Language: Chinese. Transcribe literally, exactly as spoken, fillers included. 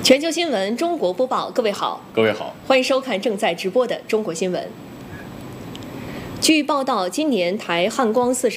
全球新闻中国播报，各位好， 各位好， 欢迎收看正在直播的中国新闻。据报道，今年台汉光四